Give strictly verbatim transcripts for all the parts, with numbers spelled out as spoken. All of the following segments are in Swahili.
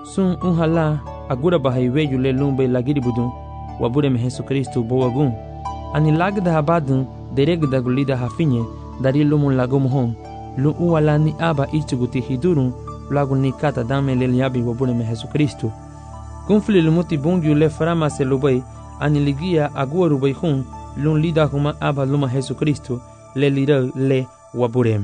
sun unhala agura bahai weju le lumbe lagiri budun wabure me Yesu Kristo bowagun ani lagda habadun deregda gulida hafinye dari lumun lagum hon lu uwala ni aba ichuguti hidurun lagu ni kata dame le liabi wabure me Yesu Kristo kunfli lumuti bungu le frama se lubai ani ligia aguru bai hun lun lida huma aba luma Yesu Kristo le lida le wabureme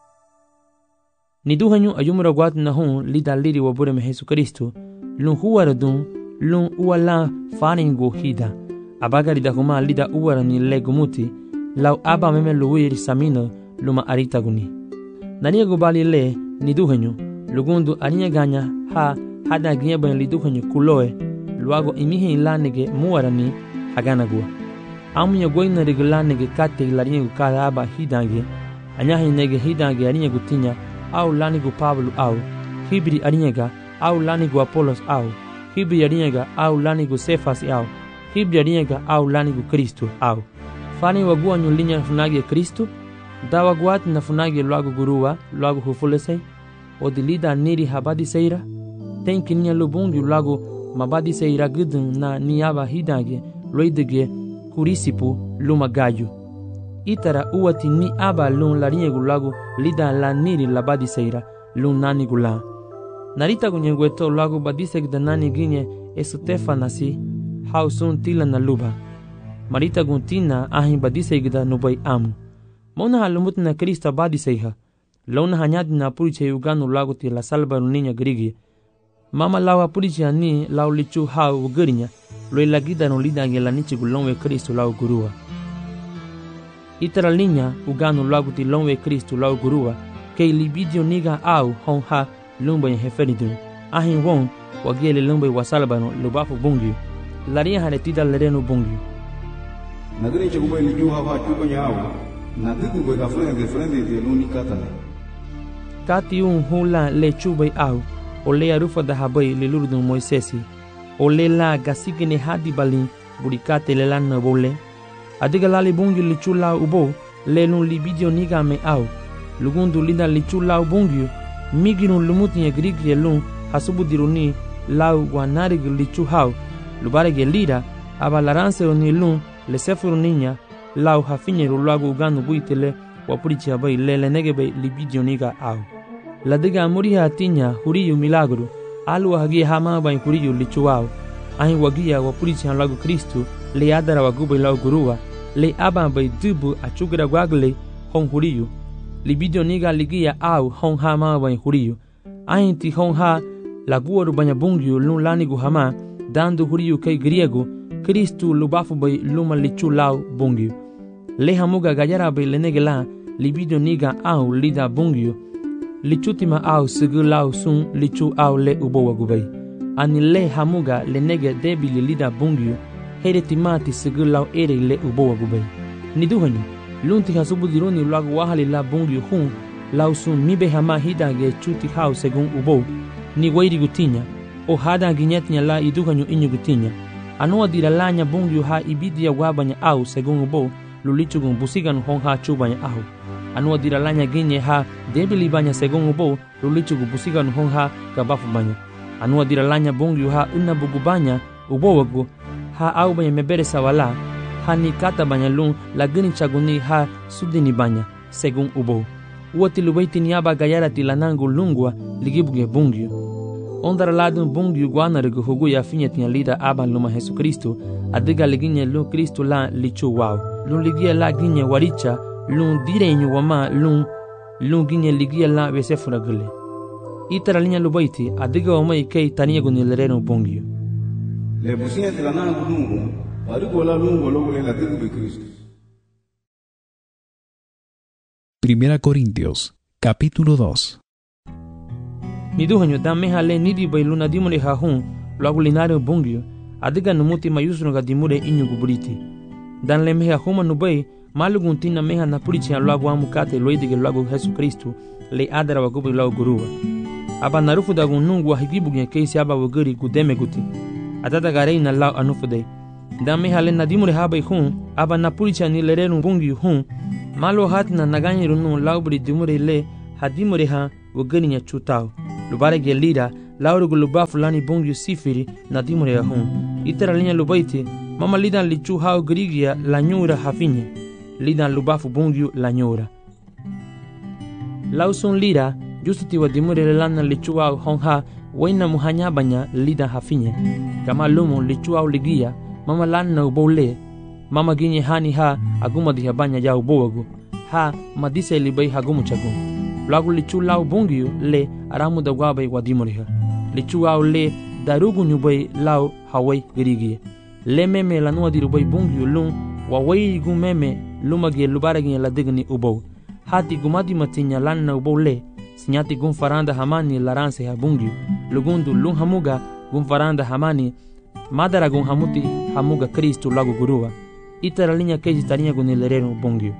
ni duhanyu ayumura gwat na hun lida liri wabureme Yesu Kristo lun huwara dun lun uwala faningo hida abagari da huma lida uwara ni legumuti lau aba meme luwiri samino luma arita guni nania gubali le ni duhanyu lugundu aninya ganya ha hada gieba li duhanyu kuloe luago imihe ilanege muwarani hagana gua amunya goina regulanege kate laringu kada aba hidange anyahi nege hidange arinya gutinya au lanigu Pablo au hibri arinyega au lanigu Apolos au hibri arinyega au lanigu Sefas au hibri arinyega au lanigu Kristo au fani wagua nyulinya funage Kristo dawa guat na funage luago guruwa luago hufulesei odilida niri habadi seira tenkinya lubungi luago mabadi seira gudun na niaba hidange loidege kurisipu luma gayu itara uwati ni aba lun larinye gulago lida la niri labadi seira lun nani gula narita gunyengweto lago badisek da nani ginye esutefa nasi hausun tila na luba marita guntina ahin badisek da nubai amu mona halumut na Krista badiseiha lona hanyad na puriche uganu lago ti la salba ninya grigi mama lawa puriche ni lau lichu hau ugarinya loi lagida no lida ngela nichi gulonwe Kristo lau gurua itara linya uganu lago ti lonwe Kristo lau gurua kei libidio niga au hon ha lumba heferidun ahin won wagele lumba wasalbano lubafu bungi laria haretida lereno bungi nagani chagubai liju hawa chupa nyao na tiku gwe gafrende frende de luni katale kati un hula le chubai au o le arufa da habai le lurdun Moisesi o le la gasigene hadi balin burikate le lan bole adiga lali bungi le chula ubo le lun libidio niga me au lugundu linda le chula ubungi miginu lumuti ye grigi lun hasubu diruni lau wanari le chuhau lubare ge lira abalaranse oni lun le sefuru ninya lau hafinye rulago uganu buitele wapurichi habai le le negebe libidio niga au la diga muriha atinya huriyu milagro alu hagi hama bai huriyu lichuao ahi wagia wapurichi lagu Kristo le adara wagubai lau gurua le aba bai dubu achugra gwagle hon huriyu libidio niga ligia au hon hama bai huriyu ahi ti hon ha laguaru banya bungiu lun lanigu hama dando huriyu kai griego Kristo lubafu bai luma lichu lau bungiu le hamuga gajara bai lenegela libidio niga au lida bungiu lichutima au sigu lau sun lichu au le ubo wagubai ani le hamuga le nege debi le lida bungiu here timati sigu lau ere le ubo wagubai niduhanyu lunti hasubu diruni lagu wahali la bungiu hun lau sun mibe hama hidage chuti hau segun ubo ni wairi gutinya o hada ginyetnya la iduhanyu inyu gutinya anua diralanya bungiu ha ibidia wabanya au segun ubo lulichugun busigan hon ha chubanya au anua diralanya ginye ha debili banya segun ubo lulichugu busigan hon ha gabafu banya anua diralanya bungiu ha una bugu banya ubo wagu ha au banya mebere sawala ha ni kata banya lun lagini chaguni ha sudini banya segun ubo uoti lubaiti niaba gayara tilanangu lungwa ligibuge bungiu ondara ladun bungiu guanarigu hugu ya finye tia lida aban luma Yesu Kristo adiga liginye lu Kristo la lichu wao lun ligia la ginye waricha lun direnyu wama lun lun ginye ligia la vesefura gule itara linya lubaiti adiga wama ikei tania guni lereno bungiu le businya tilanangu lungu warigo la lungu logo le latigu be Kristo. Primera Corintios, capítulo dos. Niduhanyo dame hale nidi bai luna dimure ha hun lagu linario bungiu adiga numuti mayusno ga dimure inyu guburiti dan le meha huma nubai malugun tina meha na purichi lagu amukate loidige lagu Yesu Kristo le adara wagubi lagu guruwa aba narufu da gunungu higibu gen keisi aba waguri gudeme guti atata garei na lau anufude dan meha le nadimure ha bai hun aba na purichi ni lerenu bungiu hun malo hatna naganyiru nu laubri dimure le hadimure ha wagani nya chutao lubare ge lida lauru gulubafu lani bungyu sifiri na dimure ya hun. Itara linya lubaiti, mama lidan lichu hao grigia la nyura hafinye. Lidan lubafu bungyu la nyura. Lausun lira, justu tiwa dimure lana lichu hao honha, waina muhanya banya lidan hafinye. Kama lumu lichu hao ligia, mama lana ubole, mama ginye hani ha, aguma diha banya ya uboagu. Ha, madise libai hagumu chagu. Lagu lichu lau bungyu le aramu da wabai wadimuriha. Lichu au le darugu nyubai lau hawai grigie. Le meme la nua dirubai bungyu lung wawai gu meme lumage lubaragi la digni ubou. Hati gumadi matinya lanna ubou le sinyati gun faranda hamani laranse ha bungyu. Lugundu lung hamuga gun faranda hamani madara gun hamuti hamuga Kristu lagu gurua. Itara linya keji tarinya gun ilerenu bungyu.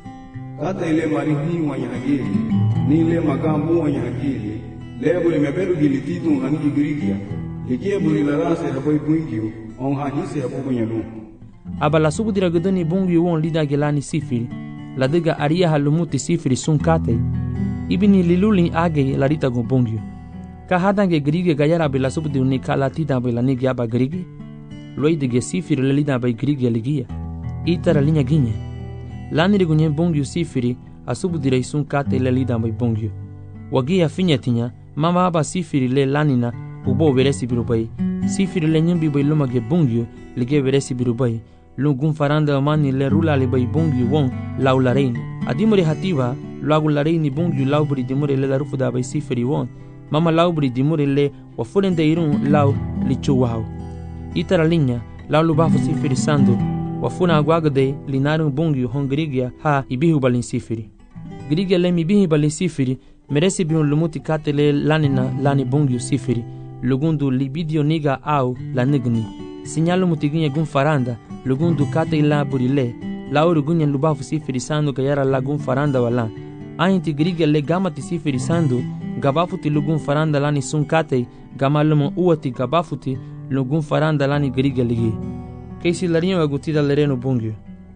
Kata ile marihi wanya hagili, ni ile makambu wanya hagili, lebo ile meberu gili titu hangi girigia, likie buri larase hapai bungyu, on hahise hapo nyanu. Aba la subu dira gudani bungyu won lida gelani sifiri, la diga aria halumuti sifiri sunkate, ibini liluli age la rita gun bungyu. Ka hadange grige gayara be la subu di unika la tida be la nigi aba grige, loi dige sifiri le lida be grige ligia, itara linya ginye. Lani rigunye bungyu sifiri asubu direi sun kate le lida bai bungyu. Wagia finyatinya mama aba sifiri le lanina ubo veresi birubai. Sifiri le nyimbi bai lumage bungyu lige veresi birubai. Lungun faranda amani le rula le bai bungyu won lau lareini. Adimure hativa lagu lareini bungyu laubri dimure le larufu da bai sifiri won. Mama laubri dimure le wafurende irun lau lichu wau. Itara linya lau lubafu sifiri sandu. Wafuna aguagade linarum bungyu hon grigia ha ibihu balin sifiri. Grigia le mibihi balin sifiri meresi biun lumuti katele lanina lani bungyu sifiri. Lugundu libidio niga au la nigni. Sinyalu mutiginya gun faranda lugundu kate la burile. Lauru gunya lubafu sifiri sandu kayara la gun faranda wala. Ainti grigia le gamati sifiri sandu gabafuti lugun faranda lani sun kate gamalumo uati gabafuti lugun faranda lani grigia ligi. Keisi larinha agutida lereno bungyu.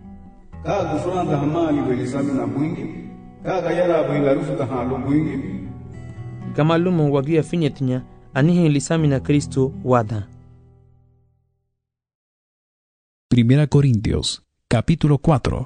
Ka gufranda hamali belisami na bungyu. Ka gayara bailarufu da halu bungyu. Gamalumo wagia finyetinya anihe lisami na Kristo wada. Primera Corintios, capítulo cuatro.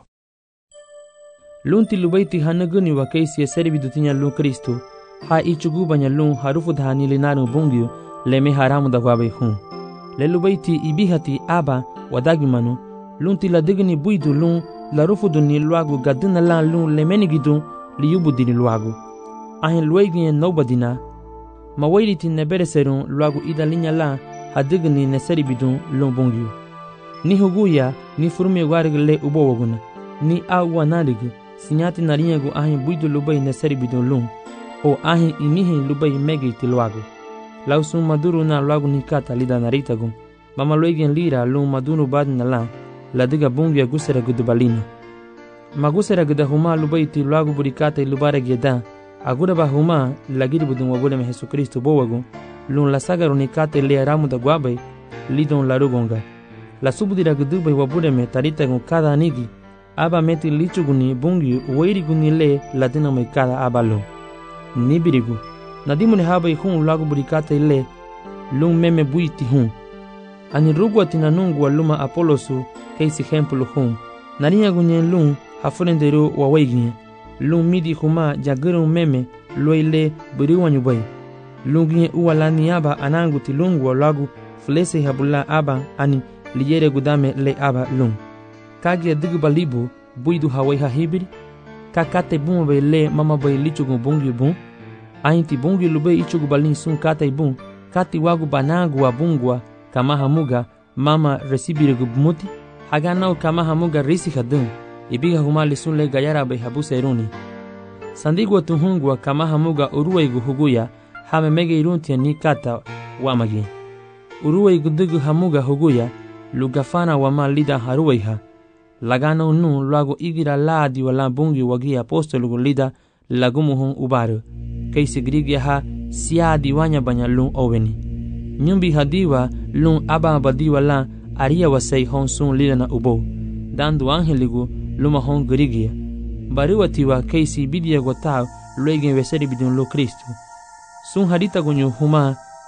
Lunti lubaiti hanaguni wa keisi eseri bidutinya lun Kristo. Ha ichugu banya lun harufu da hanili naru bungyu leme haramu da wabe hun. Le lubaiti ibihati aba wadagimanu lunti la digni buidu lun la rufudu ni luagu gadina la lun lemenigidu li yubu dini luagu ahin luegi nobadina mawailiti nebereserun luagu ida linya la hadigni neseri bidun lun bungyu ni huguya ni furumi warig le ubo waguna ni awa narig sinyati narinyagu ahin buidu lubai neseri bidun lun o ahin imihi lubai megiti luagu lausun maduru na luagu nikata lida naritagu mama luegen lira lun madunu badna la la diga bungya gusera gudubalina magusera guda huma lubaiti luagu burikata lubare geda agura ba huma lagiri budun wabule me Jesu Kristo bowagu lun la sagaru nikata le aramu da guabai lidon la rugonga la subudira gudubai wabule me tarita gun kada anigi aba meti lichuguni bungyu wairi guni le la dina mai kada abalo nibirigu nadimune habai hun luagu burikata le lun meme buiti hun ani rugwa tina nungu wa luma Apolosu keisi hempulu hum. Narinya gunyen lung hafurendero wa waiginye. Lung midi huma jagiru meme loile buriwa nyubai. Lunginye uwa lani aba anangu ti lungu wa lagu flese habula aba ani liyere gudame le aba lung. Kage digu balibu buidu hawai hahibiri. Kakate buma bay le mama bay lichugu bungi bun. Ainti bungi lube ichugu balin sun kate bun. Kati wagu banagu wa bungwa kama hamuga mama resibire gubmuti haganau kama hamuga risi hadun ibiga humali sunle gayara bay habuse iruni sandigwa tuhungwa kama hamuga uruwaigu huguya hame mege irunti ni kata wamagi uruwaigu digu hamuga huguya lugafana wama lida haruwaiha lagana unu luago igira laadi wala bungi wagi apostolugu lida lagumuhun ubaru keisi grigya ha siadi wanya banya lun oweni nyumbi hadiwa lun aba badiwa la aria wasai hon sun lila na ubo dandu angeligu luma hon grigia bariwatiwa keisi bidia gotao luegen weseri bidun lo Kristu sun harita gunyu huma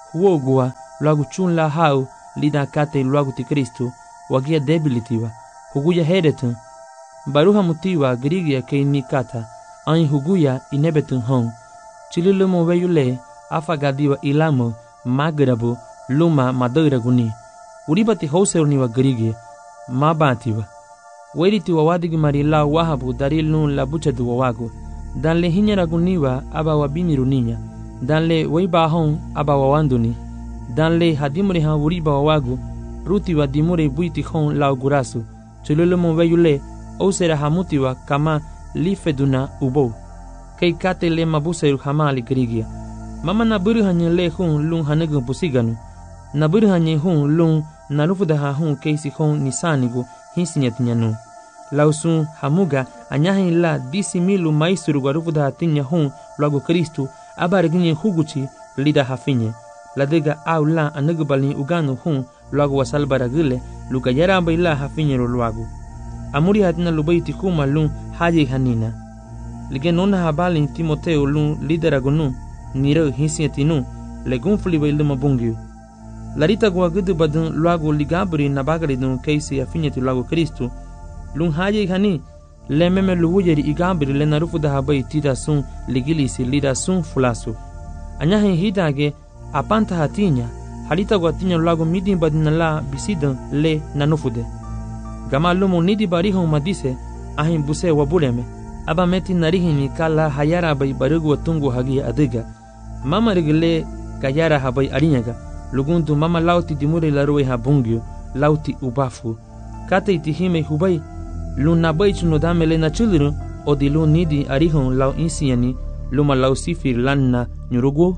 huogua luagu chun la hau lida kate luagu ti Kristo wagia debilitiwa huguya heretun baruha mutiwa grigia ke ni kata ai huguya inebetun hon chililumo weyule afagadiwa ilamo magrabu luma madoiraguni uribati houseruniwa grigia mabatiwa weritiwa wadigi marila wahabu darilun la buchadu wawagu danle hinyaraguniwa aba wabiniruninya danle weibahon aba wawanduni danle hadimuri ha uriba wawagu rutiwa dimure buiti hon la gurasu chululumo weyule osera hamutiwa kama lifeduna ubo kei kate le mabuseru hamali grigia mama na buru hanye le hun lun hanagu pusiganu na buru hanye hun lun na lufuda ha hun keisi hon nisanigu hinsinyatinyanu lausun hamuga anyahin la disi milu maisuru garufuda hatinya hun luagu Kristu abarginye huguchi lida hafinye ladega au la anagbalin uganu hun luagu wasalbaragile luka yaramba ila hafinye luagu amuri hatina lubaiti kuma lun haji hanina lige nona habalin Timoteo lun lideragunu niro hinsiatinu legun fliba ilma bungyu larita gwa gudu badun luagu ligabri nabagari dun keisi afinyeti luagu Kristu lun haji hani le meme luwujeri igabri le narufu da habai tida sun ligilisi lida sun fulasu anyahin hidage apanta hatinya halita gwa tinya luagu midin badina la bisidan le nanufude gama lumu nidi barihon madise ahin buse wabuleme aba meti narihini kala hayara bai barugu watungu hagi adiga mama rigile kayara habai arinyaga luguntu mama lauti dimure laruwe habungyo lauti ubafu kate itihime hubai luna bai chuno damele na chuluru odilu nidi arihon lau insiani luma lau sifir lanna nyurugu.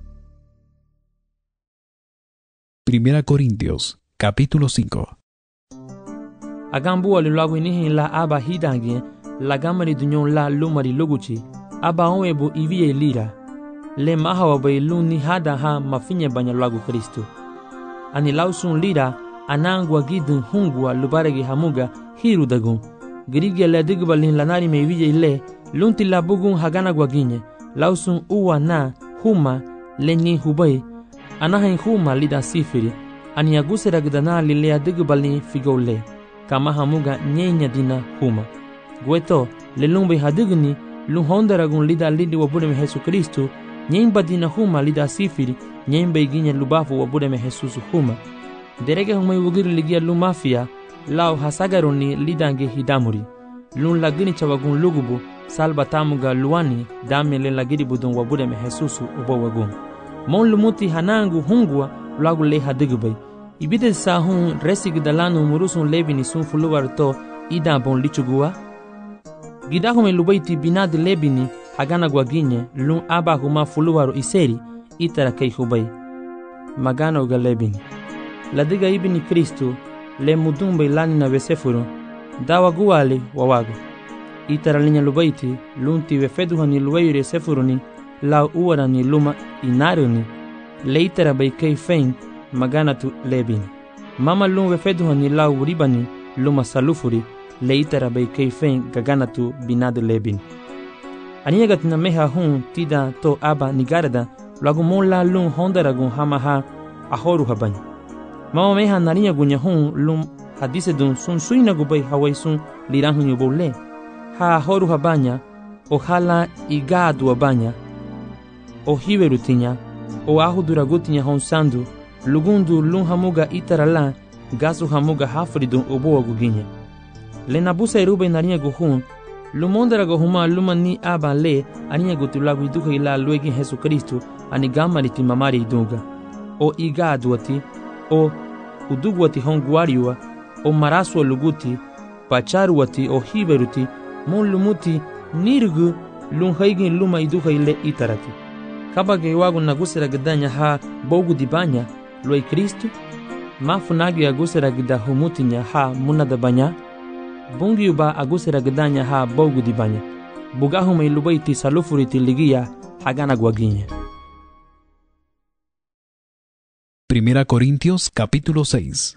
Primera Corintios, capítulo cinco. Agambu alulagu inihin la aba hidangie la gamari dunyon la lumari luguchi aba onwebu ivie lira le mahawa bai luni hada ha mafinye banya lagu Kristo ani lausun lira anangwa gidun hungwa lubaregi hamuga hiru dagun grigia le digbalin lanari me ivie le lunti la bugun hagana gwaginye lausun uwa na huma lenyi hubai anahin huma lida sifiri ani aguse ragdana lilea digbalin figole kama hamuga nyenya dina huma gweto le lumbe hadigni lu hondaragun lida lidi wabudeme Yesu Kristu nyemba dina huma lida sifiri nyemba iginya lubafu wabudeme Jesus huma derege huma yugiri ligia lu mafia lao hasagaroni lidange hidamuri lun lagini chawagun lugubu salba tamuga luani damele lagiri budun wabudeme Jesus ubo wagun mon lumuti hanangu hungwa lagu le hadigbai ibide sahun resig dalanu murusun lebini sun fuluwar to ida bon lichugua gidahume lubaiti binad lebini hagana gwaginye lun aba huma fuluwaro iseri itara kei hubai magana uga lebini ladiga ibini Kristu le mudumbe lani na vesefuru dawa guwali wawagu itara linya lubaiti lunti wefeduhani luwayure sefuruni lau uwarani luma inaruni le itara bai kei fein magana tu lebini mama lun wefeduhani lau ribani luma salufuri leitara bai keifen gagana tu binadu lebini aniyagat na meha hun tida to aba nigarada lagu mon la lun hondaragun hamaha ahoru habany mama meha nariya gunya hun lum hadise dun sun suina gubai hawai sun lirahun yubole ha ahoru habanya o hala igadu abanya o hiwerutinya o ahudura gutinya hon sandu lugundu lun hamuga itarala gasu hamuga hafridun obo guginya lena busa irube nariya guhun lumondara gohuma lumani aba le aniya gutulagu iduka ila luegi Yesu Kristu ani gamariti mamari idunga o igaduati o udugwati honguariwa o maraswa luguti pacharuati o hiberuti mon lumuti nirgu lun haigin luma iduka ile itarati kabage wagu nagusera gidanya ha bogu dibanya loi Kristu mafunagi agusera gidahumutinya ha munadabanya bungi uba agusera gidanya ha bogu dibanya bugahume ilubaiti salufuriti ligia hagana gwaginya. Primera Corintios capítulo seis.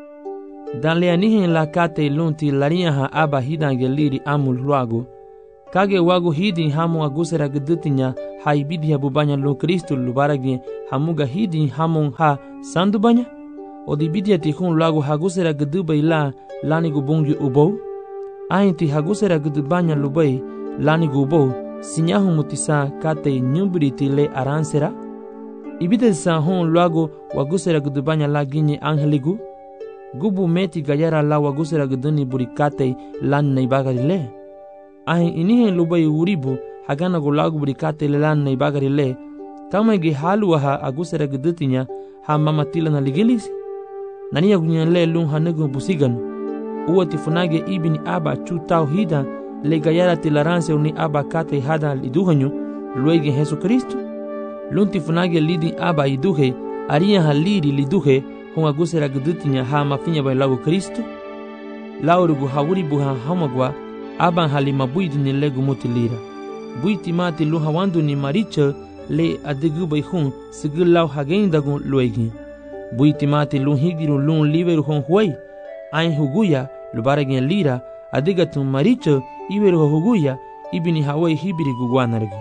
Dan le anihin la kate lunti laria ha aba hidange liri amul luagu kage wagu hidi hamu agusera gedutinya ha ibidi habubanya lu Kristo lubaragi hamuga hidi hamun ha sandubanya odi bidia ti hun lagu hagusera gedubai la lani gubungyu ubou ainti hagusera gedubanya lubai lani gubou sinyahu mutisa kate nyumbiriti le aransera ibide sa hun lagu wagusera gedubanya la ginye angeligu gubu meti gayara la wagusera geduni burikate lan naibagari le ahi inihe lubai uribu hagana go lagu burikate le lan naibagari le kama ge halu ha agusera gedutinya ha mamatila na ligilis nania gunyale lun hanugo busigan uwati funage ibini aba chutau hida le gayara tilaranse uni aba kate hada liduhanyu luege Jesu Kristo lunti funage lidi aba iduhe aria haliri liduhe hon agusera gedutinya ha mafinya bai lagu Kristo laurugu hawuri buha hamagwa aban halima buidu ni legu mutilira buiti mati luha wandu ni maricha le adigu bai hun sigil lau hagendagu luegi buiti mati lun higiru lun liberu hon huai ain huguya lubaragin lira adigatun maricha iberu huguya ibini hawai hibiri guguanargi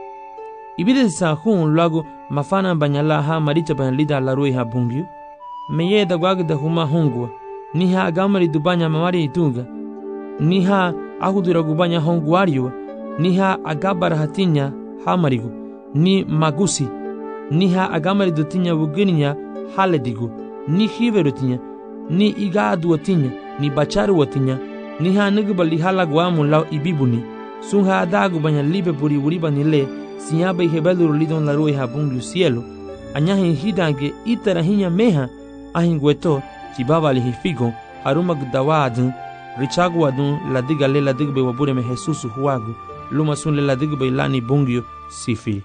ibide sa hun lagu mafana banyala ha maricha ban lida larui ha bungyu meye da gwagda huma hungwa ni ha gamari dubanya mamari itunga ni ha ahudura gubanya honguario ni ha agabara hatinya hamarigu ni magusi ni ha agamari dutinya bugininya haledigu ni hiverutinya ni igadu watinya ni bacharu watinya ni ha nugubali halagwamu lau ibibuni sun ha adagu banya libe buri uriba nile sinyaba ihebelu lidon larui ha bungu cielo anyahi hidange itara hinya meha ahingweto chibaba lihifigo haruma gdawadun richagu adun ladiga le ladigbe wabure me Jesus huagu luma sun le ladigbe lani bungyo sifi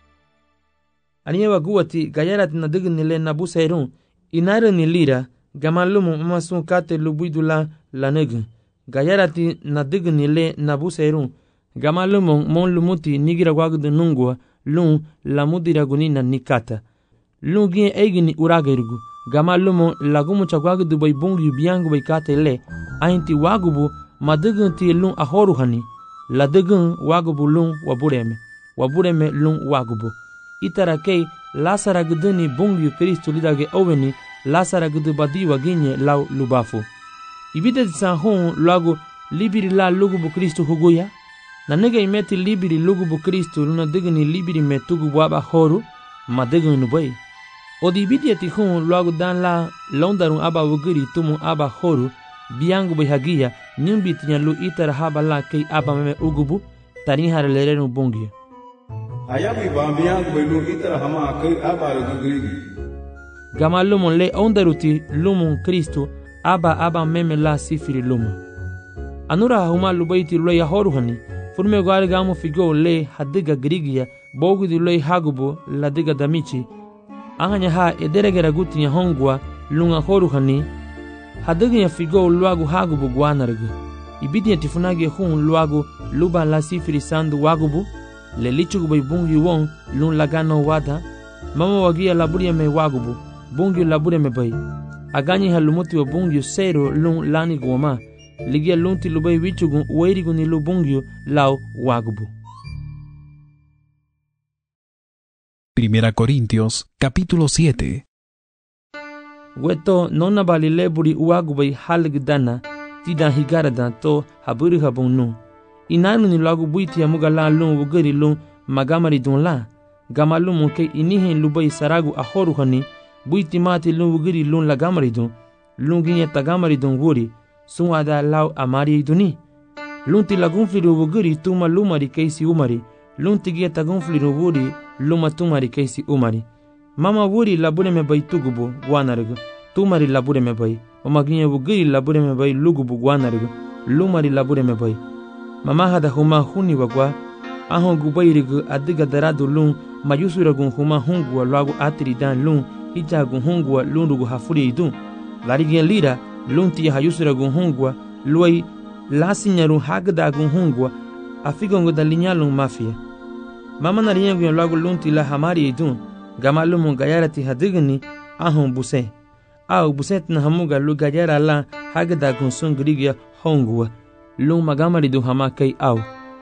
aniyewa guwati gayarat na dignile na busairun inare ni lira gamalumu masun kate lubuidula laneg gayarati na dignile na busairun gamalumu mon lumuti nigira wagdu nungwa lun lamudira gunina nikata lun gien eigini uragerigu gamalumu lagumu chagwagdu bai bungyu biangu bai kate le ainti wagubu madigunti lun ahoruhani ladigun wagubu lun wabureme wabureme lun wagubu itara kei lasara guduni bungyu Kristo lidage oveni lasara gudu badi waginye lau lubafu ibide san hon lagu libiri la lugubu Kristo huguya na nega imeti libiri lugubu Kristo luna digni libiri metugu waba horu madigun nubai odi ibide ti hon lagu dan la londarun aba wugiri tumu aba horu biangu bihagia nyumbi tinya lu itara haba la kei aba meme ugubu tani hare lerenu bungyu ayabi bambiangu belu itara hama kei aba rugurigi gama lumun le ondaruti lumun Kristo aba aba meme la sifiri lumun anura huma lubaiti lo ya horuhani furme gwari gamu figo le hadiga grigia bogu di lo hagubo la diga damichi ahanya ha ederegera gutinya hongwa lunga horuhani hadiga ya figo luagu hagubo gwanargu ibidi ya tifunage hun luagu luba la sifiri sandu wagubu le lichugu bai bungi won lun lagano wada mama wagia laburia me wagubu bungi laburia me bai aganyi halumuti wa bungi sero lun lani goma ligia lunti lubai wichugu uerigu ni lu bungi lau wagubu. Primera Corintios capítulo siete. Weto nona bali leburi wagubai halgdana tida higarada to haburi habunu inanu ni lagu buiti ya muga la lun wugari lun magamari dun la gama lun munke inihe lubai saragu ahoru hani buiti mati lun wugari lun la gamari dun lun ginye tagamari dun wuri sun ada lau amari duni lun ti lagun fliru wugari tuma lumari keisi umari lun ti gie tagun fliru wuri luma tumari keisi umari mama wuri labure me bai tugubu guanargu tumari labure me bai mama ginye wugari labure me bai lugubu guanargu lumari labure me bai mama hada huma huni wagwa ahon gubairigu adiga daradu lun mayusuragun huma hungwa lagu atiri dan lun hijagun hungwa lun rugu hafuri idun larigien lira lun tiya hayusuragun hungwa luai lasinyaru hagdagun hungwa afigongo dalinyalun mafia mama nariyengun lagu lun tila hamari idun gamalumun gayarati hadigni ahon buse au buset na hamuga lu gayara la hagdagun sungrigia hongwa lung magamari du hama kay au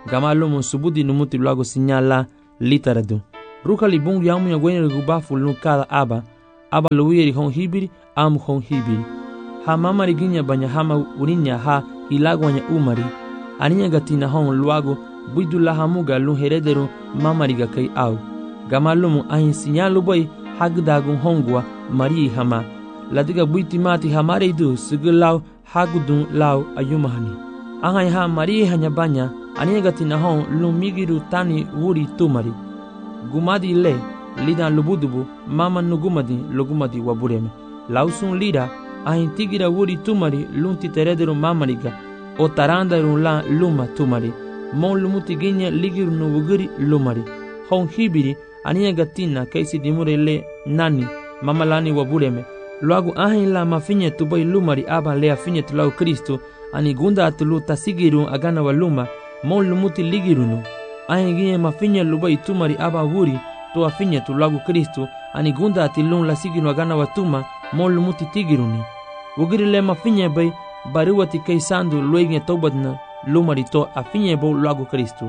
Gamalomo subudi numuti luago sinyala litaradu. Rukali bungu yamu ya gwenye gubafu lukada aba. Aba luwiri hon hibiri amu hon hibiri. Ha mama riginya banya hama urinya ha ilagwanya umari. Aninya gatina hon luago buidula hamuga lun heredero mama riga kai au. Gamalomo ahin sinyalu boy hagdagun hongwa mari hama. Ladiga buiti mati hamare du sigilau hagudun lau ayumahani. Angai ha mari hanya banya aninya gatina hon lumigiru tani wuri tumari. Gumadi le lidan lubudubu mama nugumadi lugumadi wabureme. Lausun lira ahin tigira wuri tumari lunti teredero mamariga o taranda la luma tumari. Mon lumuti ginya ligiru nubugiri lumari. Hon hibiri aninya gatina kaisi dimure le nani mamalani wabureme. Luagu ahin la mafinye tubai lumari aba le afinye tulau Kristo ani gunda atulu tasigiru agana wa luma mon lumuti ligirunu. Ahin ginye mafinye lubai tumari aba wuri to afinye tulagu Kristo ani gunda atilun la sigiru agana wa tuma mon lumuti tigiruni. Wugiri le mafinye bay baruwati kai sandu luegne tobadna lumari to afinye bo lagu Kristo.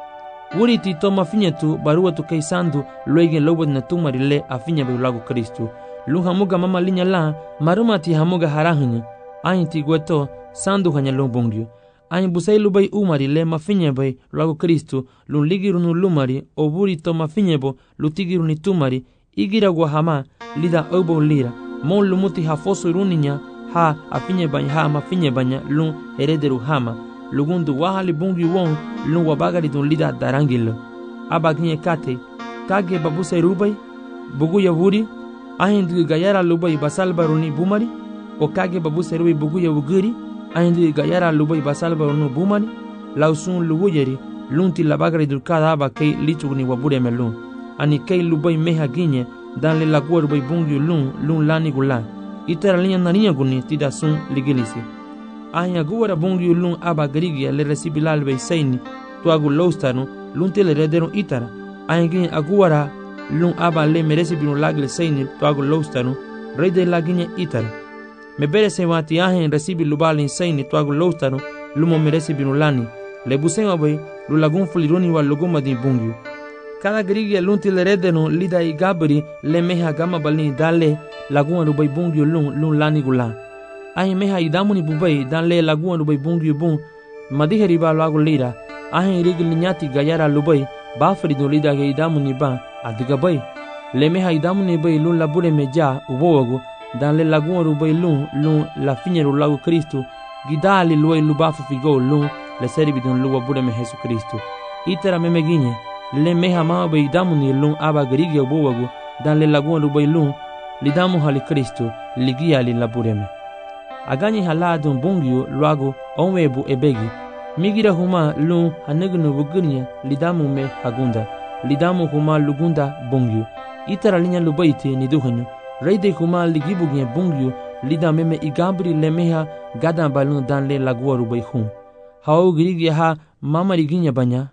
Wuri ti to mafinye tu baruwatu kai sandu luegne lobadna tumari le afinye bo lagu Kristo. Lun hamuga mama linya la maruma ti hamuga harahinya. Ahin ti gweto sandu hanya lombongyo. Ahin busai lubai umari le mafinye bay lagu Kristo lun ligirunu lumari o wuri to mafinye bo lutigiruni tumari igira guahama lida obo lira. Mon lumuti hafoso runinya ha afinye banya ha mafinye banya lun herederu hama. Lugundu wahali bungi won lun wabagari dun lida darangilo. Abaginye kate kage babusai rubai bugu ya wuri. Ahin du gayara lubai basal baruni bumari o kage babusai rubai bugu ya wugiri. Ahin du gayara lubai basal baruni bumari lausun lubuyeri lunti labagari dun kada aba kei lichugni wabure melun. Ani kei lubai meha ginye dan le lagua rubai bungi lun lun lani gulan. Itera linya naniya guni tida sun ligilisi. Ahin aguara bungi lun aba garigia le resibilal bei seini tuagu lostanu lunti le rederun itara. Ahin ginye aguara lun aba le meresi binu lagle seini tuagu lostanu rey de la ginye itara. Me bere se wati ahin resibi lubalin seini tuagu lostanu lumo meresi binu lani. Le busema bay lulagun fuliruni wa luguma di bungi. Cada grigia lunti le redenu lida i gabri le meha gama balini dale laguna rubai bungi lun lun lani gula. Ahin meha idamuni bubai dan le laguna rubai bungi bun madihe riba lagu lira. Ahin rigil nyati gayara lubai bafri do lida ge idamuni ba adiga bay. Le meha idamuni bay lun labure meja ubowago dan le laguna rubai lun lun la finyeru lagu Kristo gidali luai lubafu figo lun le seribi dun luwa bude me Jesu Kristo. Itera memeginye le meha mama bay damuni lun aba grigia ubowago dan le laguna rubai lun lidamu hali Kristo ligia li labureme. Agani haladun bungio luago onwebu ebegi. Migira huma lun hanegnu bugirnya lidamu me hagunda. Lidamu huma lugunda bungio. Itara linya lubaiti niduhanyu. Reide huma ligibugnya bungio lidame me igabri lemeha gadan balun dan le lagua rubai hun. Hau grigia ha mama riginya banya.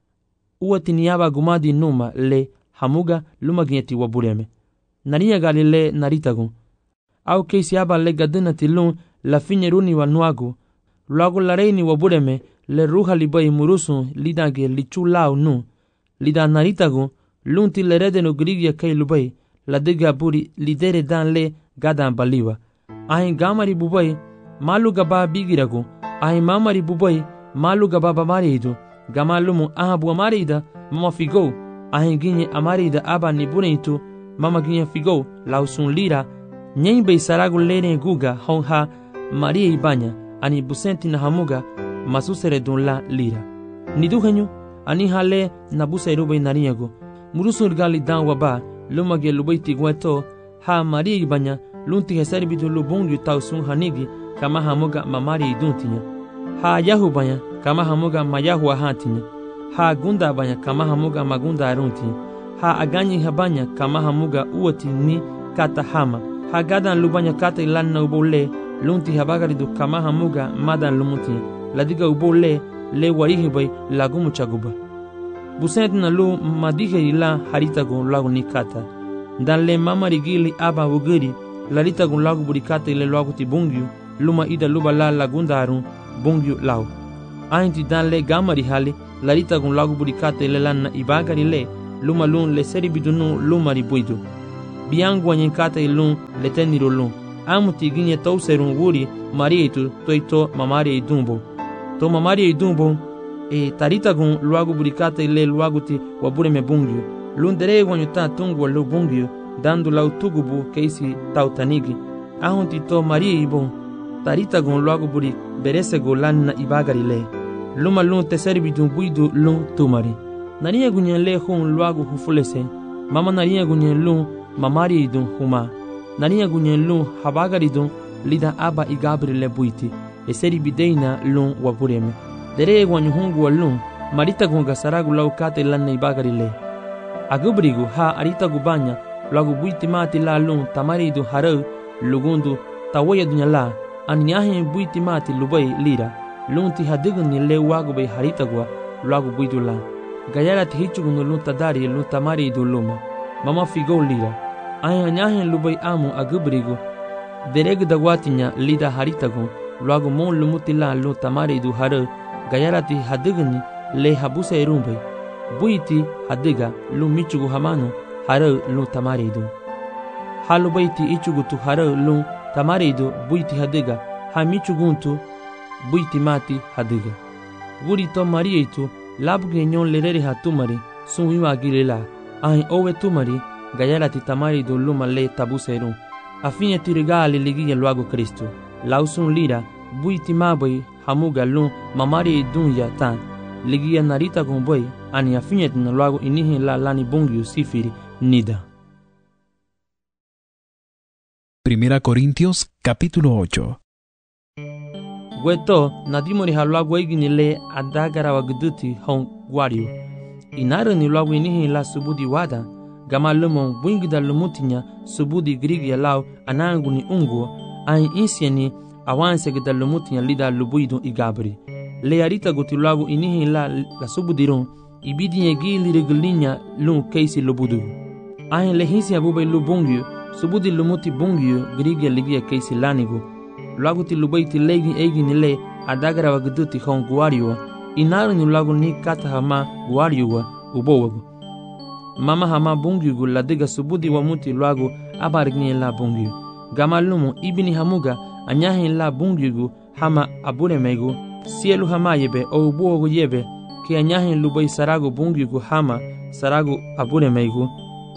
Uwati niyaba gumadi numa le hamuga lumaginyati wabureme. Nariya galile naritagun. Au keisi aba le gadina tilun la finyeruni wa nuagu. Luagu la reini wabureme le ruha libai murusun lidange lichulau nu. Lidan naritagun lunti le redenu grigia kei lubai la diga buri lidere dan le gadan baliwa. Ahin gamari bubai malu gaba bigiragu. Ahin mamari bubai malu gaba bamaridu. Gamalumu aha bu amarida mama figo. Ahin ginye amarida aba nibuneitu mama ginye figo lausun lira. Nyen bei saragu lene guga honha Maria ibanya ani busenti na hamuga masusere dun la lira. Niduhenyu ani hale na busa irubai nariyago. Murusun gali dan waba lumage lubai tigweto ha Maria ibanya lunti hesari bidu lubungu tausun hanigi kama hamuga mamari iduntinya. Ha yahu banya kama hamuga mayahu ahantinya. Ha gunda banya kama hamuga magunda aruntinya. Ha aganyi habanya kama hamuga uwati ni kata hama. Ha gadan lubanya kata ilanna ubole lunti habagari du kama hamuga madan lumuti ladiga ubole le warihi bay lagumu chaguba. Busent na lu madihe ila haritago lagu nikata. Dan le mama rigili aba wugiri laritago lagu burikata ile lagu ti bungyu luma ida luba la lagunda arun bungyu lau. Ainti dan le gamari hali larita gun lagu burikate le lan na ibagari le luma lun le seri bidunu lumari buidu biangu anyenkata ilun le teniro lun amuti ginye tau serun wuri marieitu toito mamari idumbo to mamari idumbo e tarita gun luagu burikate le luagu ti wabure me bungyu lun dere wanyuta tungu lu bungyu dando lau tugubu keisi tautanigi ahunti to marie ibon tarita gun luagu buri berese go lan na ibagari le luma lun te serbi dun buidu lun tumari nariya gunyen le hun luagu hufulese mama nariya gunyen lun mamari idun huma nariya gunyen lun habagari dun lida aba igabri le buiti e seri bideina lun wabureme dere wanyu hungu lun marita gun gasaragu lau kate lan na ibagari le agubrigu ha arita gubanya luagu buiti mati la lun tamari idun harau lugundu tawoya dunya la anyahe buiti mati lubai lira lunti hadigun ni le wagu bay haritagwa luagu buidu la gayara ti hichugun lun tadari lun tamari idu luma mama figo lira ay anyahe lubai amu agubrigu dereg dagwatinya lida haritagun luagu mon lumuti la lun tamari idu haru gayara ti hadigun ni le habusa erumbay buiti hadiga lun michugu hamanu haru lun tamari idu halu baiti ichugu tu haru lun tamari idu buiti hadiga ha michuguntu buiti mati hadiga guri to marieitu labge nyon lerere ha tumari sun wiwa gilela ai owe tumari gayala ti tamari do luma le tabuseru afinya ti regali ligi luago Kristo lausun lira buiti mabai hamuga lun mamari dunya tan ligi narita gomboy ani afinya tin luago inihi la lani bongyu sifiri nida. Primera Corintios capítulo ocho. Weto nadimori halwago igini le adagara wagduti hon guario inara ni lwago inihi la subudi wada gama lumo bwingida lumutinya subudi grigi lao anangu ni unguo ai insieni awanse gida lumutinya lida lubuidu igabri le arita guti lwago inihi la la subudiron ibidi yegi liriglinya lun keisi lubudu ai le hisi abube lubungyu subudi lumuti bungyu grigi ligia keisi lanigu luagu ti lubaiti legi egi ni le adagara wagduti hon guario inaru ni luagu ni kata hama guario wa ubowagu mama hama bungiugu ladiga subudi wa muti luagu abarigni la bungiu gama lumu ibini hamuga anyahi la bungiugu hama abure megu sielu hama yebe o ubowagu yebe ki anyahi lubai saragu bungiugu hama saragu abure megu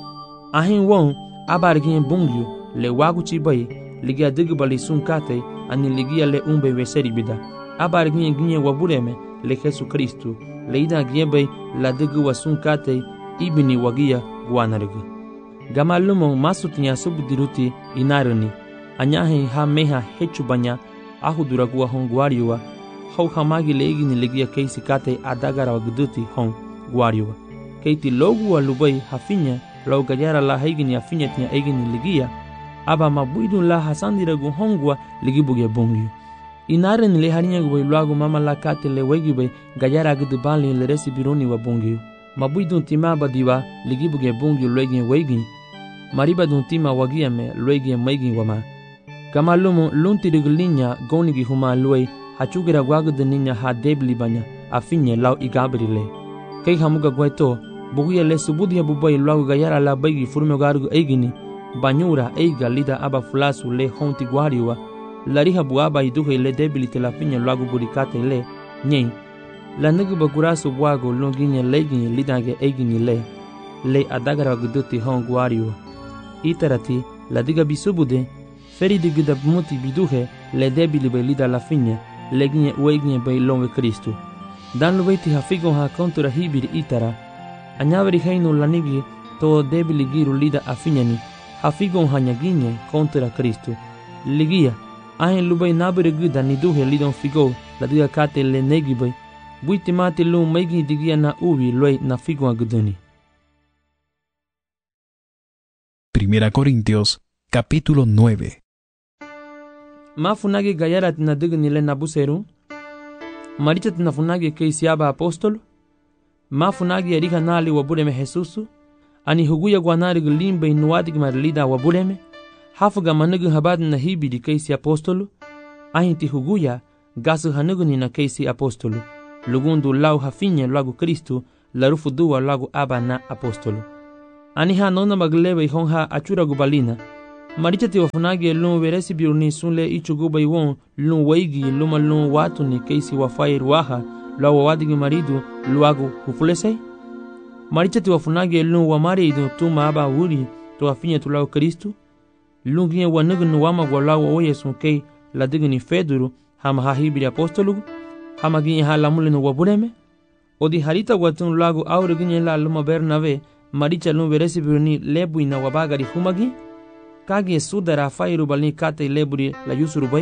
ahin won abarigni bungiu le wagu chibai ligia digbali sunkate ani ligia le umbe weseri bida abar ginye ginye wabureme le Jesu Kristu le ida giebe la digu wasunkate ibini wagia guanargu gamalumo masutinya subudiruti inaruni anyahe ha meha hechubanya ahuduragua honguariwa hau hamagi le igini ligia keisi kate adagara wagduti hon guariwa keiti logu alubai hafinya lo gajara la haigini afinya tinya igini ligia aba mabuidu la hasandira gu hongwa ligibuge bongyu inaren le harinya gu luagu mama la kate le wegibe gajara gu bali le resi bironi wa bongyu mabuidu tima badiwa ligibuge bongyu legi wegi mariba dun tima wagia me legi megi wama kama lumo lunti riglinya goni gi huma luai hachugira gwagu de ninya ha debli banya afinye lau igabrile kai hamuga gwaito buguya le subudia bubai luagu gajara la bagi furme gargu eigini banyura eiga lida aba fulasu le honti guariwa lariha buaba iduhe le debilite la finya luagu burikate le nyen la nugu bagurasu buago longinya legin lidange eigini le le adagara guduti hon guariwa itarati la diga bisubude feri digida muti biduhe le debili be lida la finya leginye ueginye be longe Kristu dan lubeti hafigo ha kontura hibiri itara anyaveri heinu lanigi to debili giru lida afinyani hafigon hanyaginye kontra Kristu ligia ahen lubai nabere guda ni duhe lidon figo la diga kate le negibai buiti mati lu megi digia na uvi loi na figon agudani. Primera Corintios capítulo nueve. Mafunagi gayara tina digni le nabuseru maricha tina funagi keisiaba apostolo mafunagi erika nali wabure Jesusu ani huguya guanari limbe inuadi marlida wabuleme hafuga manugu habad na hibidi keisi apostolo ahinti huguya gasu hanugu ni na keisi apostolo lugundu lau hafinye lagu Kristu larufu dua lagu aba na apostolo. Ani ha nona maglebe hon ha achura gubalina. Marichati wafunagi lun veresi biurni sunle ichuguba iwon lun waigi luma lun watuni keisi wafai ruaha la wawadigi maridu luagu hufulesei. Marichati wafunagi lun wamaridu tuma aba wuri to afinye tu lau Kristu. Lun ginye wanugnu wama walau oye sunkei la digni feduru hama hahibiri apostolugu. Hama ginye ha lamulinu wabuleme. Odi harita watun lagu aure ginye la luma Bernave maricha lun veresi biurni lebu ina wabagari humagi. Kage sudara fairu balni kate leburi la yusuru bay.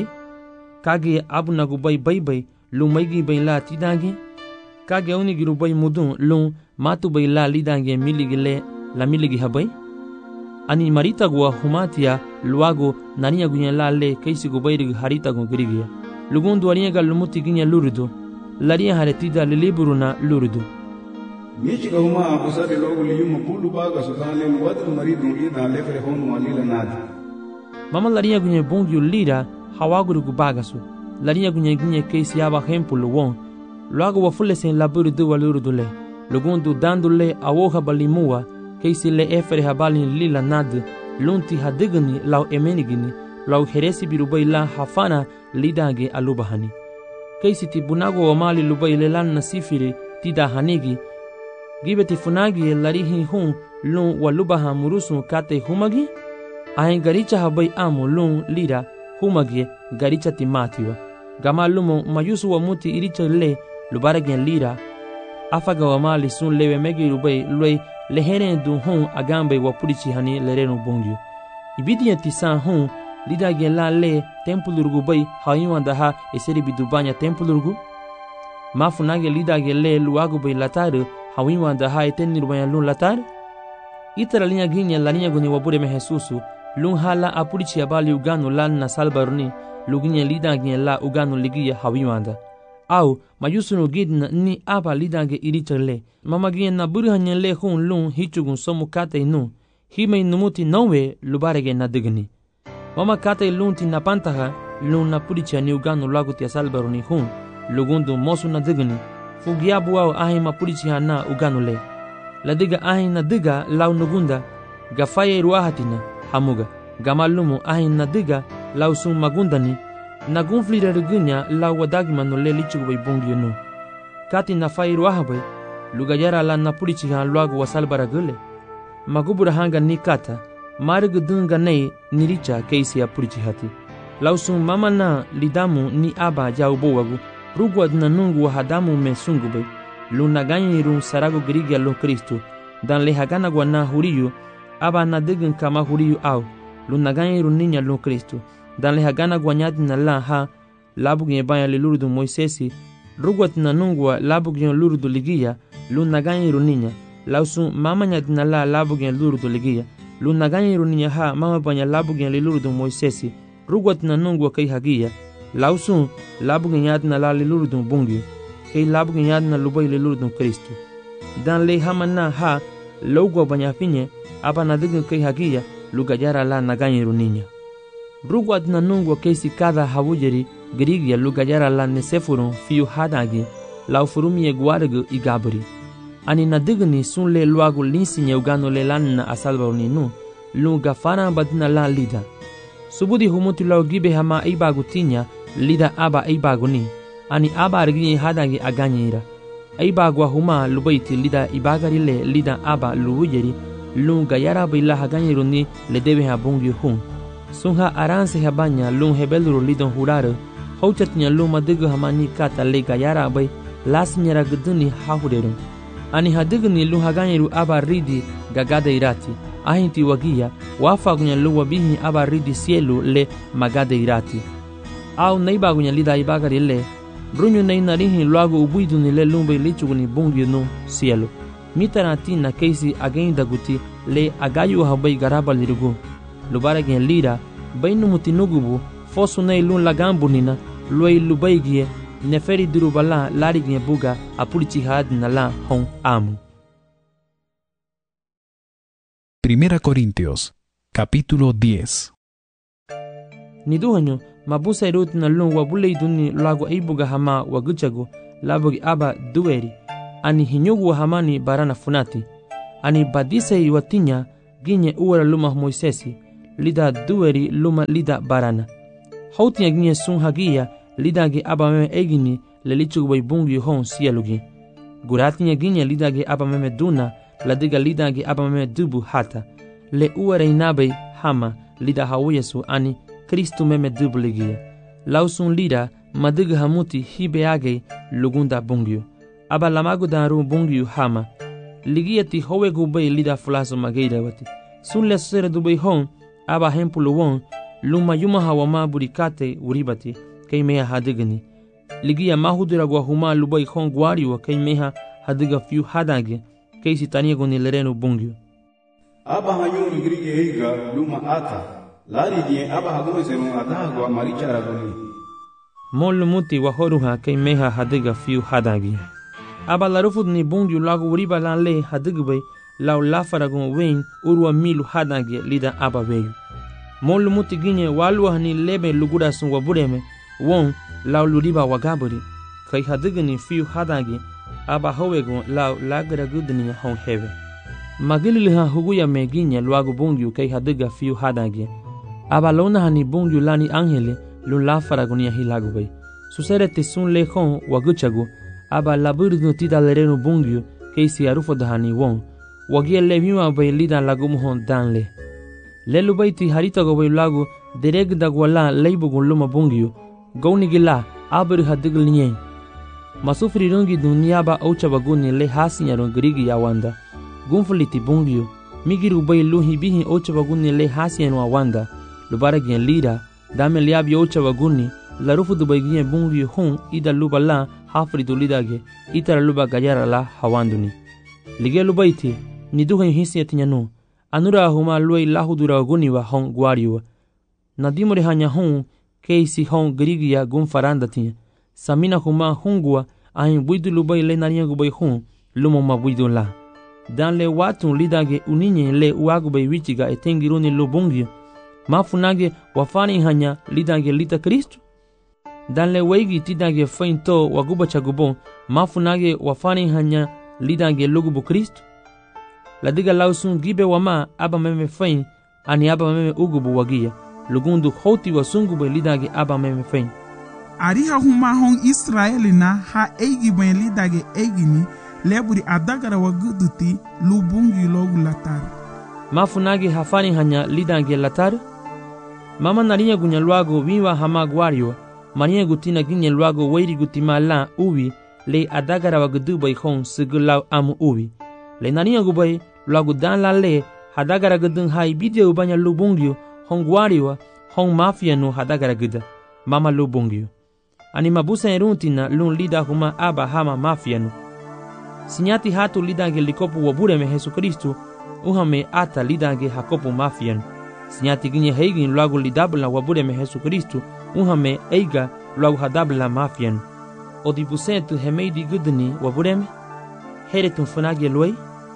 Kage abu nagu bay bay bay lun maigi bay la tidange. Kage unigiru bay mudun lun matu bay la lidange miligi le la miligi habay. Ani marita gua humatia luago nania gunya la le keisi gu bayrig harita gu grigia. Lugundu ariega lumuti ginya luridu. Laria haretida liliburu na luridu. Michiga huma abusade logo liyuma bulu baga sudale wadru maridu ida lefre honu walila nadi. Mama laria gunya bongyu lira hawaguru gu bagasu. Laria gunya gunya keisi yaba hempulu won. Luago wafule sen laburu du waluridu le. Lugundu dandu le awoha balimua keisi le efere habali lila nad lunti hadigni lau emenigini lau heresi birubai la hafana lidange alubahani. Keisi ti bunago wamali lubai lelan nasifiri tida hanigi. Gibeti funagi larihi hun lun walubaha murusu kate humagi. Ahen garicha habai amu lun lira humagi garicha timatiwa. Gama lumo mayusu wa muti iricha le lubaragen lira. Afaga wamali sun lewe megi rubai luai leheren du hun agambe wapurichi hani lerenu bongyu. Ibidi tisan hun lida gen la le tempulurgu bai hayuan daha eseri bidubanya tempulurgu. Mafunage lida gen le luagu bai lataru hayuan daha etenirubanya lun latar. Itara linya ginya la niya guni wabure me Jesusu lun hala apurichi abali uganu lan na salbaruni luginya lida gen la uganu ligiya hayuan da. Au mayusunu gidna ni aba lidange irichale mama gien na burhanye le hun lun hichugun somu kate nu hime numuti nowe lubarege na digni mama kate lunti na pantaha lun na puricha ni uganu lagu tia salbaru ni hun lugundu mosu na digni fugiabu au ahi mapurichi na uganu le la diga ahi na diga lau nugunda gafaye ruahatina hamuga gamalumu ahi na diga lau sun magundani na gunflira rugunya la wadagima no le lichu bai bongyo no. Kati na fairu ahabai, lugayara la na purichi han luagu wasalbara gule. Magubura hanga ni kata, marigu dunga nei niricha keisi ya purichi hati. Lausun mama na lidamu ni aba jau bowagu, rugwa na nungu wahadamu me sungu bai. Luna ganyi rung saragu grigia lo Kristu, dan le hagana gwa na huriyu, aba na digun kama huriyu au, luna ganyi rung ninya lo Kristu. Dan le hagana guanyati na la ha labugi banya le lurdu Moisesi rugwat na nungwa labugi lurdu ligia luna ganyi runinya lausu mama nyati na la labugi lurdu ligia luna ganyi runinya ha mama banya labugi le lurdu Moisesi rugwat na nungwa kai hagia lausu labugi nyati na la le lurdu bungi kai labugi nyati na lubai le lurdu Kristu. Dan le hamana ha logwa banya finye aba na digu kai hagia lugajara la na ganyi runinya. Rugwat na nungwa keisi kada hawujeri grigia lugajara la nesefurun fiu hadagi lau furumie guargu igabri. Ani na digni sun le luagu linsinye ugano le lan na asalbaruni nu lunga fana badina la lida. Subudi humutu lau gibe hama ibagu tinya lida aba ibagu ni. Ani aba arginye hadagi aganyira. Ibagu huma lubaiti lida ibagari le lida aba luwujeri lunga yara bila haganyiruni le debe habungi hun. Sunha aranse habanya lung hebeluru lidon hurare hauchatnya luma digu hamani kata le gayara bay lasnyara guduni hahurerum ani hadigni lu haganyiru aba ridi gagada irati ahinti wagia wafagunya lu wabihi aba ridi sielu le magada irati au neibagunya lida ibagari le brunyu neinarihi luagu ubuiduni le lumbe lichuguni bungi no sielu mitarati na keisi agenda guti le agayu habay garaba lirugu lubaragen lira bainu mutinugubu fosu nei lun lagambunina luai lubaigie neferi durubala larigne buga apurichi hadna la hon amu. Primera Corintios, capítulo diez. Niduhanyo mabusa irut na lun wabule iduni lagu aibuga hama waguchago labogi aba dueri ani hinyugu hamani barana funati ani badise iwatinya ginye uwara luma Moisesi lida dueri luma lida barana hautia ginye sun hagia lida ge aba meme egini lelichugu bai bungi hon sialugi guratinya ginye lida ge aba meme duna ladiga lida ge aba meme dubu hata le uwara inabe hama lida hawiyesu ani Kristu meme dubu ligia lausun lida madiga hamuti hibeage lugunda bungyu aba lamagu daru bungyu hama ligiati howe gubay lida fulaso mageida wati sun le sere dubai hon aba hempulu won luma yuma hawama burikate uribati kay meha hadigani ligia mahudura gwa huma lubai hon gwari wa kay meha hadiga fiu hadage kay sitania goni lereno bungyu aba hanyu grige heiga luma ata lari die aba hagume serun adagwa marichara goni mol muti wa horuha kay meha hadiga fiu hadage aba larufud ni bungyu lagu uriba lan le hadigbe law lafaragun wein urwa milu hadage lida aba weyu mol muti ginye walwa ni lebe lugura sun wa bureme won law luriba wagaburi kay hadigni fiu hadage aba howegun law lagra gudni hon heve magilil ha huguya me ginye lagu bungyu kay hadiga fiu hadage aba lona hani bungyu lani angele lun lafaragun ya hilagube susere tisun le khon waguchagu aba laburdu tida lereno bungyu keisi arufo dahani won wagie levima bay lidan lagu muhon danle lelu bayti harita go bay lagu dereg dagwala leibugun luma bungyu gowni gila abur hadigl nyen masufri rungi dunia ba aucha baguni le hasinya ron grigi yawanda gunfuliti bungyu migiru bay luhi bihi aucha baguni le hasinya no awanda lubara gen lira dame liabi aucha baguni la rufu dubai gen bungyu hun ida lubala hafri dulidage itara luba gayara la hawanduni lige lubaiti ni duhen hisiatinya no anura huma luai lahudura guni wa hon gwariwa nadimore hanya hon keisi hon grigia gun faranda tinya samina huma hungwa ahin buidu lubai le nariya gubai hon lumo mabuidu la dan le watun lidage uninye le uagubai wichiga etengiruni lubungi mafunage wafani hanya lidage lita Kristu dan le wegi tidage fainto waguba chagubon mafunage wafani hanya lidage lugubu Kristu ladiga lausun gibe wama aba meme fain ani aba meme ugubu wagia lugundu hoti wasungube lidage aba meme fain ariha huma hon Israeli na ha eigi ben lidage eigini leburi adagara waguduti lubungi logu latar mafunage hafani hanya lidage latar mama narinya gunya lwago wiwa hama gwariwa Maria gutina ginye lwago wairi gutima la uwi le adagara wagudu bay hon sigulaw amu uwi le naniya gubay lwago dan la le hadagara gudun hai bidya ubanya lubungyo hon gwariwa hon mafia no hadagara guda mama lubungyo ani mabusa eruntina lun lida huma aba hama mafia no sinyati hatu lidage likopu wabure me Yesu Kristu uhame ata lidage hakopu mafia no sinyati ginye heigin lwago lidabla wabure me Yesu Kristu uhame eiga lwago hadabla mafian odibusentu hemeidi gudni wabureme heretun funage loi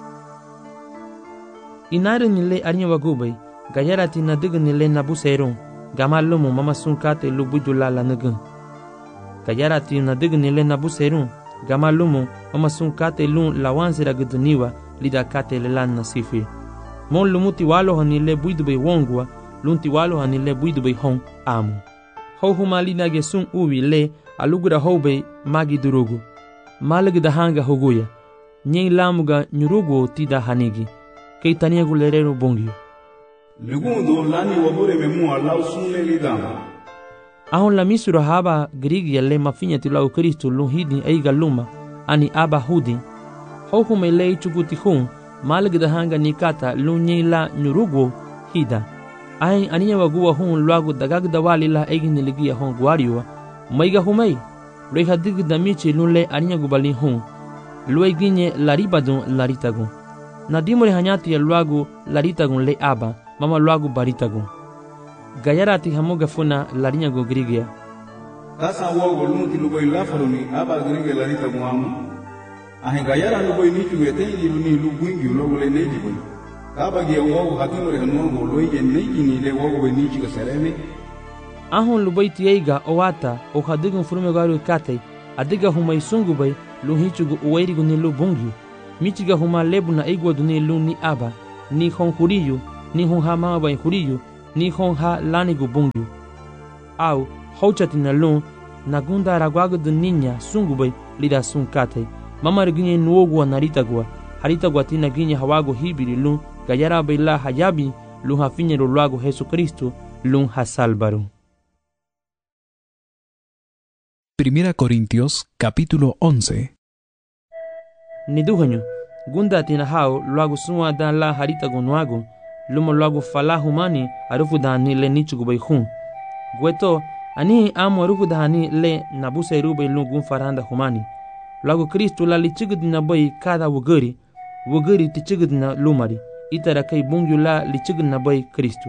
inarin le arnya wagubay gayarati na digni le nabuseron gamallumu mama sunkate lubudula la nugun gayarati na digni le nabuseron gamallumu mama sunkate lun lawansira gudniwa lidakate le lan nasifi mon lumuti walo hanile buidube wongwa lunti walo hanile buidube hon amu ho huma linage sun uwi le alugura hobe magi durugu malig da hanga hoguya nyen lamuga nyurugo tida hanigi kay tania gulerero bongi lugundo lani wabure memu Allah sunle lidama ahon la misura haba grigi le mafinya tilau Kristo luhidi ay galuma ani aba hudi ho huma le chuguti hun malig da hanga nikata lunyi la nyurugo hida ay aniya waguwa hun lwago dagag dawali la egin ligia hon gwariwa maiga humai reha dig damichi lunle aniya gubali hun luai ginye laribadun laritagun nadimore hanyati ya lwago laritagun le aba mama lwago baritagun gayarati hamoga funa larinya go grigia tasa wogo lumuti lubai lafaruni aba grigia laritagun amu ahin gayara lubai nitu yetengi luni lubwingi logo le neji boy kaba ge wogo hakimore hanongo loije neji ni le wogo be nichi ga sereme ahon lubai tiega owata o hadigun furume garu kate adiga huma isungu bay lu hichugu uwairigu ni lu bungyu michiga huma lebu na igwadu ni lu ni aba ni hon huriyu ni hon ha mama bay huriyu ni hon ha lanigu bungyu au hauchati na lu nagunda ragwagu du ninya sungu bay lida sun kate mama riginye nuogu naritagwa haritagwa tina ginye hawago hibiri lu gayara bay la hayabi lu hafinye lo luago Jesu Cristo lu hasalbaru. Primera Corintios, capítulo once. Niduhanyo, gunda tina hao luago suwa dan la haritago nuago, lumo luago fala humani arufu dani le nichugu bay hun. Gweto, ani amo arufu dani le nabusa irubay lu gun faranda humani. Luago Cristo la lichigud na bay kada wugari, wugari tichigud na lumari. Itara kay bungyu la lichigud na bay Cristo.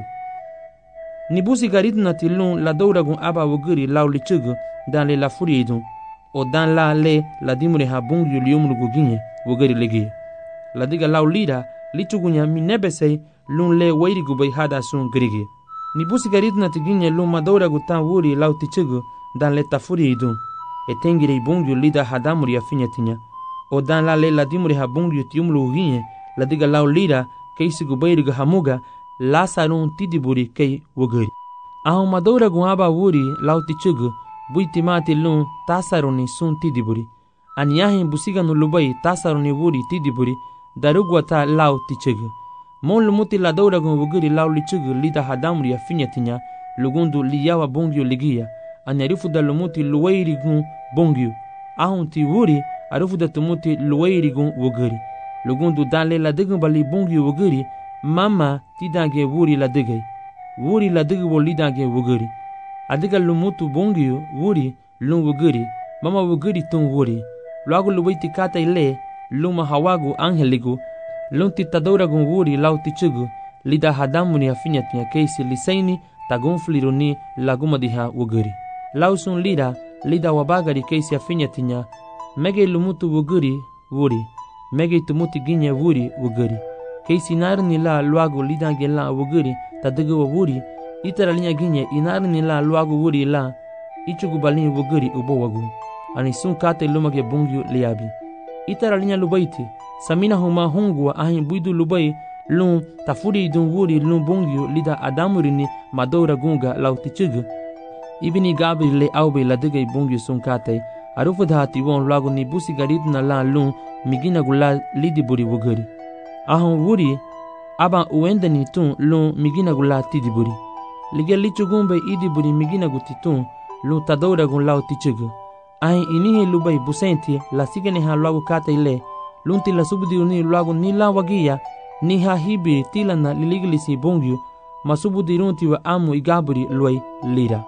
Nibusi garit na tilun la douragun aba wugari lau lichigu dan le la furiidun o dan la le la dimure ha bungyu liumru guginye wugari legi. La diga lau lira lichugunya minebesei lun le wairigu bay hada sun grigi. Nibusi garit na tiginye lun ma douragu tan wuri lau tichigu dan le ta furiidun e tengire bungyu lida hadamuri afinya tinya o dan la le la dimure ha bungyu tiumru guginye la diga lau lira keisigu bayrigu hamuga lasarun tidiburi kay wugari. Ahun madoura gun aba wuri lau tichugu buitimati lun tasaruni sun tidiburi. Aniyahin busiganu lubai tasaruni wuri tidiburi darugwata lau tichugu. Mon lumuti la doura gun wugari lau lichugu lida hadamuri afinya tinya lugundu liyawa bongyu ligia. Anyarifu da lumuti luwairi gun bongyu. Ahun ti wuri arufu da tumuti luwairi gun wugari. Lugundu danle la digun bali bongyu wugari mama tidange wuri la digay wuri la digi wo lidange wugari adiga lumutu bongyu wuri lun wugari mama wugari tun wuri luagu luwaiti kata ile luma hawagu angeligu lun titadora gun wuri lau tichugu lida hadamuni afinyatnya keisi lisaini tagun fliruni laguma diha wugari lau sun lida lida wabagari keisi afinyatnya mege lumutu wugari wuri mege tumuti ginye wuri wugari keisi narni la luago lidange la wugari tadiga wa wuri itara linya ginye inarni la luago wuri la ichugu balini wugari ubo wagu ani sun kate lumage bungyu liabi itara linya lubaiti samina huma hungwa ahin buidu lubai lun tafuri dun wuri lun bungyu lida adamurini madora gunga lautichugu ibini gabri le aube la diga bungyu sun kate arufu dhati won luago ni busi garidna la lun migina gula lidiburi wugari ahon wuri aba uendani tun lun migina gula tidiburi lige lichugumbe idiburi migina gutitun lun tadora gun lau tichugu ahin inihe lubai busenti la sigene ha luago kate ile lun tila subudi ni luago ni la wagia ni ha hibi tila na liliglisi bongyu masubudi runti wa amu igaburi luai lira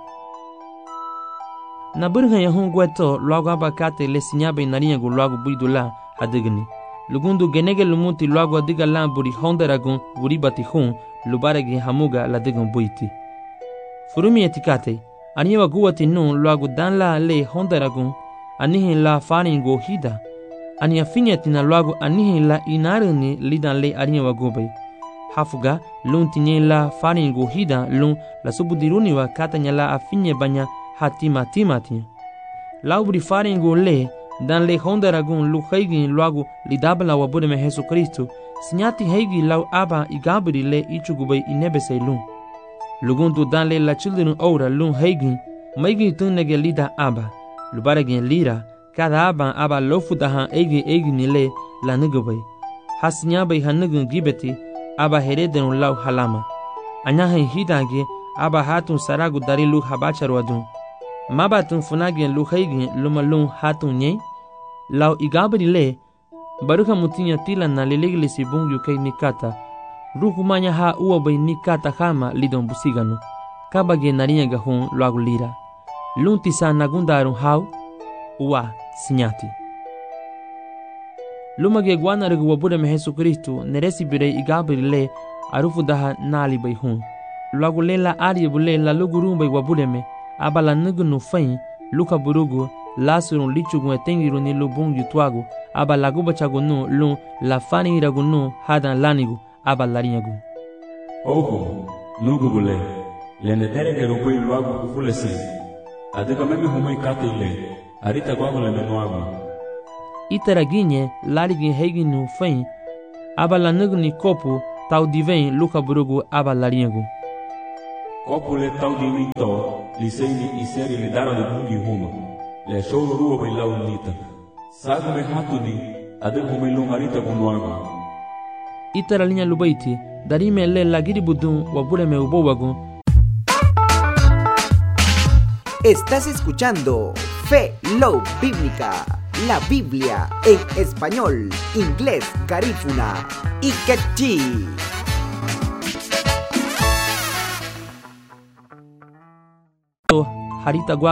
na burha ya hun gweto luago aba kate le sinyabe nariya gu luago buidula hadigni lugundu genege lumuti luago adiga la buri hondaragun buri bati hun lubaragi hamuga la digun buiti furumi etikate aniwa guwati nun luago dan la le hondaragun anihin la faringo hida ani afinyati na luago anihin la inaruni lidan le aniwa gubay hafuga lun tinye la faringo hida lun la subudiruni wa katanya la afinye banya hatima timati laubri faringo le dan le hondaragun lu haigin luago lidabla wa budeme Jesu Cristo sinyati haigi lau aba igabri le ichugubay inebesay lun lugundu dan le la children ora lun haigin maigi tunnege lida aba lubaragin lira kada aba aba lofu dahan egi egi nile la nugubay hasinyabay hanugun gibeti aba hereden lau halama anyahin hidange aba hatun saragu dari lu habacharwadun mabatun funagin lu haigin lumalun hatun nye lau igabri le baruka mutinya tila na liliglisi bungyu kay nikata rukumanya ha uwa bay nikata hama lidon busiganu kabage narinya gahun luagu lira luntisa nagundarun hau uwa sinyati lumage gwanarigu wabudeme Jesu Cristo neresi bire igabri le arufu daha nali bay hun luagu le la ariye bule la lugurun bay wabudeme abala nugunu fain luka burugu lasurun lichugu etengiru ni lubung yutwagu aba laguba chagunu lun la fani iragunu hadan lanigu aba larinyagu oho nugu bule lene tere ke rupoi luagu kufule se adeka meme humoi kate ile arita guago le meno agua. Itaraginye larigin heginu fein abalanugni kopu tau divin luka burugu abalariagu. Kopu le tau di wito, li seini i seri le dara de bungi huma. Le sholo ruo bai lau nita. Sagu me hatu ni, ade hume long arita guno agua. Itaralinha lubaiti, darime le lagiri budun wabule me ubowagu. Estás escuchando Fe Love Bíblica, la Biblia en español, inglés, garífuna y quechí. Harita